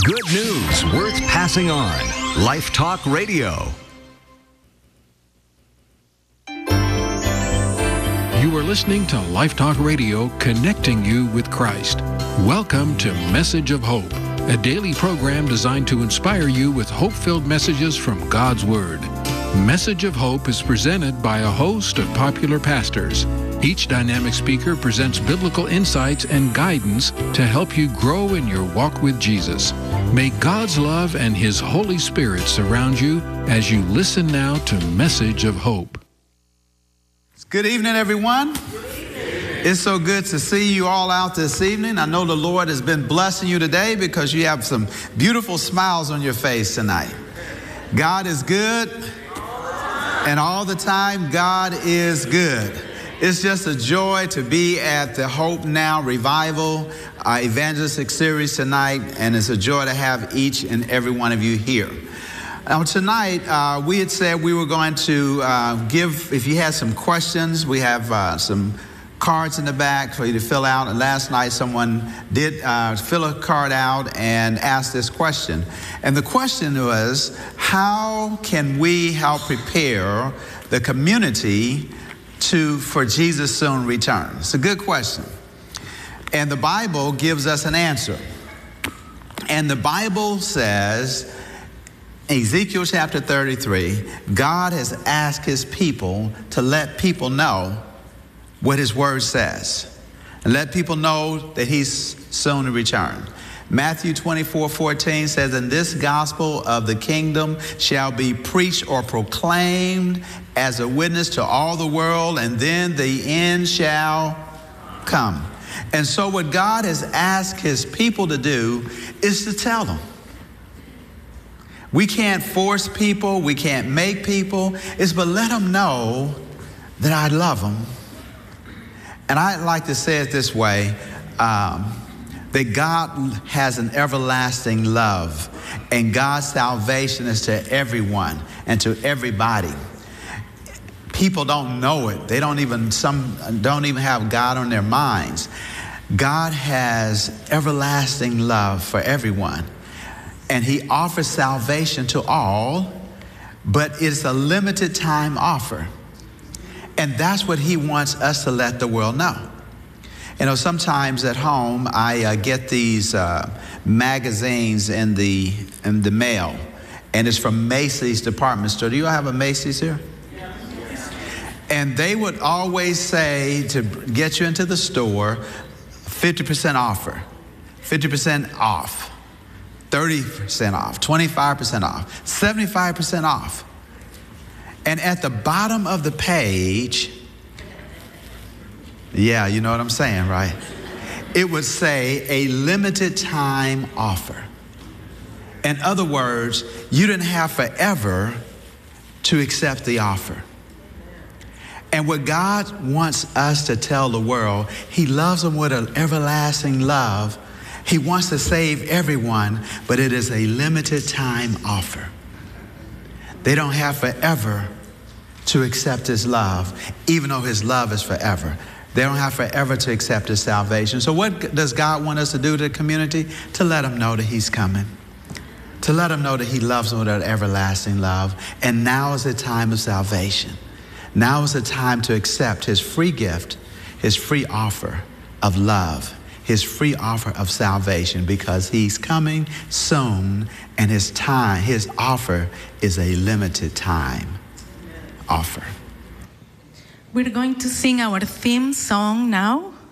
Good news worth passing on. Life Talk Radio. You are listening to Life Talk Radio, connecting you with Christ. Welcome to Message of Hope, a daily program designed to inspire you with hope-filled messages from God's Word. Message of Hope is presented by a host of popular pastors. Each dynamic speaker presents biblical insights and guidance to help you grow in your walk with Jesus. May God's love and His Holy Spirit surround you as you listen now to Message of Hope. Good evening, everyone. It's so good to see you all out this evening. I know the Lord has been blessing you today because you have some beautiful smiles on your face tonight. God is good, and all the time, God is good. It's just a joy to be at the Hope Now Revival Evangelistic Series tonight, and it's a joy to have each and every one of you here. Now tonight, we had said we were going to give, if you had some questions, we have some cards in the back for you to fill out. And last night someone did fill a card out and ask this question. And the question was, how can we help prepare the community for Jesus' soon return? It's a good question. And the Bible gives us an answer. And the Bible says, Ezekiel chapter 33, God has asked His people to let people know what His word says, and let people know that He's soon to return. Matthew 24:14 says, and this gospel of the kingdom shall be preached or proclaimed as a witness to all the world, and then the end shall come. And so what God has asked His people to do is to tell them. We can't force people, we can't make people, but let them know that I love them. And I like to say it this way, that God has an everlasting love, and God's salvation is to everyone and to everybody. People don't know it. Some don't even have God on their minds. God has everlasting love for everyone, and He offers salvation to all, but it's a limited time offer. And that's what He wants us to let the world know. You know, sometimes at home, I get these magazines in the mail, and it's from Macy's department store. Do you all have a Macy's here? Yes. And they would always say, to get you into the store, 50% offer, 50% off, 30% off, 25% off, 75% off. And at the bottom of the page, yeah, you know what I'm saying, right? It would say a limited time offer. In other words, you didn't have forever to accept the offer. And what God wants us to tell the world, He loves them with an everlasting love. He wants to save everyone, but it is a limited time offer. They don't have forever to accept His love, even though His love is forever. They don't have forever to accept His salvation. So what does God want us to do to the community? To let them know that He's coming. To let them know that He loves them with an everlasting love. And now is the time of salvation. Now is the time to accept His free gift, His free offer of love, His free offer of salvation, because He's coming soon, and His offer is a limited time offer. We're going to sing our theme song now.